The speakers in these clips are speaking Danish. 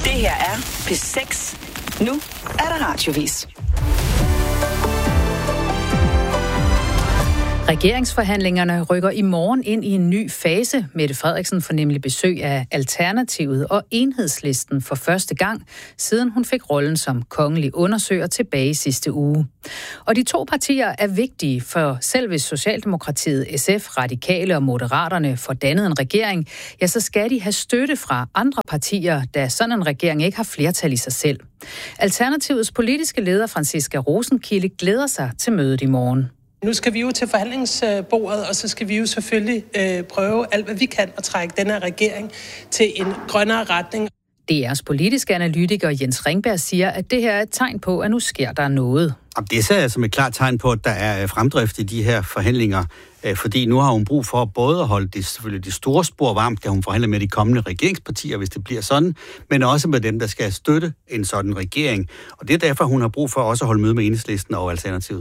Det her er P6. Nu er der radiovis. Regeringsforhandlingerne rykker i morgen ind i en ny fase. Mette Frederiksen får nemlig besøg af Alternativet og Enhedslisten for første gang, siden hun fik rollen som kongelig undersøger tilbage sidste uge. Og de to partier er vigtige, for selv hvis Socialdemokratiet, SF, Radikale og Moderaterne får dannet en regering, ja, så skal de have støtte fra andre partier, da sådan en regering ikke har flertal i sig selv. Alternativets politiske leder, Franciska Rosenkilde, glæder sig til mødet i morgen. Nu skal vi jo til forhandlingsbordet, og så skal vi jo selvfølgelig prøve alt, hvad vi kan at trække den her regering til en grønnere retning. DR's politiske analytiker Jens Ringberg siger, at det her er et tegn på, at nu sker der noget. Det ser jeg som et klart tegn på, at der er fremdrift i de her forhandlinger, fordi nu har hun brug for både at holde selvfølgelig de store spor varmt, kan hun forhandle med de kommende regeringspartier, hvis det bliver sådan, men også med dem, der skal støtte en sådan regering. Og det er derfor, hun har brug for også at holde møde med Enhedslisten og Alternativet.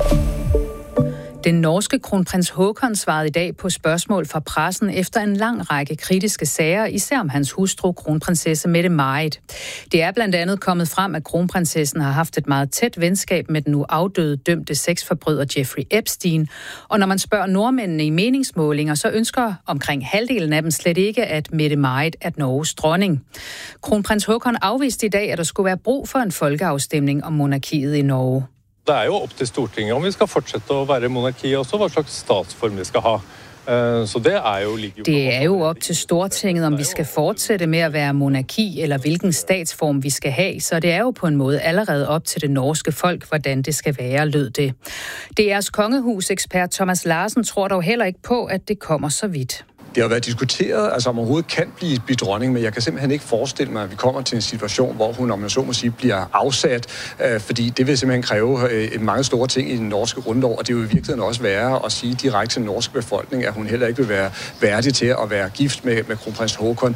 Den norske kronprins Haakon svarede i dag på spørgsmål fra pressen efter en lang række kritiske sager, især om hans hustru, kronprinsesse Mette-Marit. Det er blandt andet kommet frem, at kronprinsessen har haft et meget tæt venskab med den nu afdøde dømte sexforbryder Jeffrey Epstein. Og når man spørger nordmændene i meningsmålinger, så ønsker omkring halvdelen af dem slet ikke, at Mette-Marit er Norges dronning. Kronprins Haakon afviste i dag, at der skulle være brug for en folkeafstemning om monarkiet i Norge. Det er jo op til Stortinget om vi skal fortsætte at være monarki, og så hvad slags statsform vi skal have. Så det er jo op til Stortinget, om vi skal fortsætte med at være monarki, eller hvilken statsform vi skal have. Så det er jo på en måde allerede op til det norske folk, hvordan det skal være, lød det. DR's kongehusekspert Thomas Larsen tror dog heller ikke på, at det kommer så vidt. Det har været diskuteret, altså om hun overhovedet kan blive dronning, men jeg kan simpelthen ikke forestille mig, at vi kommer til en situation, hvor hun, om jeg så må sige, bliver afsat, fordi det vil simpelthen kræve mange store ting i den norske grundlov, og det vil i virkeligheden også være at sige direkte til den norske befolkning, at hun heller ikke vil være værdig til at være gift med kronprins Haakon.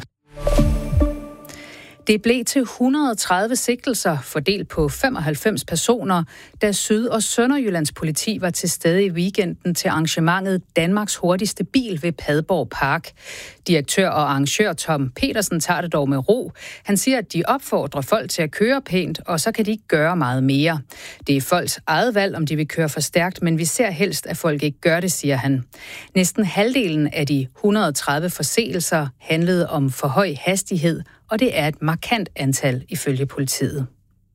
Det blev til 130 sigtelser, fordelt på 95 personer, da Syd- og Sønderjyllands politi var til stede i weekenden til arrangementet Danmarks hurtigste bil ved Padborg Park. Direktør og arrangør Tom Petersen tager det dog med ro. Han siger, at de opfordrer folk til at køre pænt, og så kan de ikke gøre meget mere. Det er folks eget valg, om de vil køre for stærkt, men vi ser helst, at folk ikke gør det, siger han. Næsten halvdelen af de 130 forseelser handlede om for høj hastighed, og det er et markant antal ifølge politiet.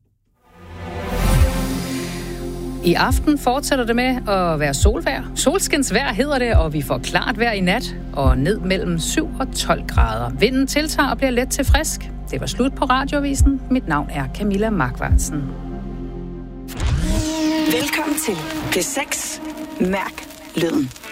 I aften fortsætter det med at være solvejr. Solskinsvejr hedder det, og vi får klart vejr i nat og ned mellem 7 og 12 grader. Vinden tiltager og bliver let til frisk. Det var slut på Radioavisen. Mit navn er Camilla Markvartsen. Velkommen til P6. Mærk lyden.